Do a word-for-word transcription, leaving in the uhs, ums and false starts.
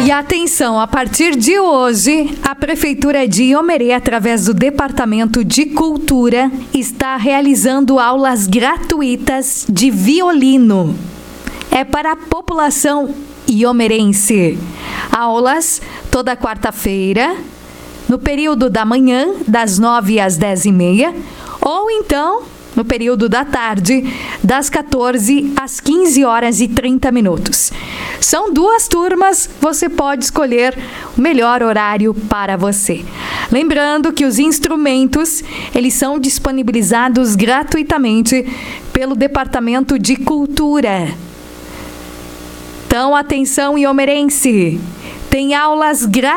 E atenção, a partir de hoje, a Prefeitura de Iomerê, através do Departamento de Cultura, está realizando aulas gratuitas de violino. É para a população iomerense. Aulas toda quarta-feira, no período da manhã, das nove às dez e meia, ou então no período da tarde, das quatorze às quinze horas e trinta minutos. São duas turmas, você pode escolher o melhor horário para você. Lembrando que os instrumentos, eles são disponibilizados gratuitamente pelo Departamento de Cultura. Então, atenção iomerense, tem aulas gratuitas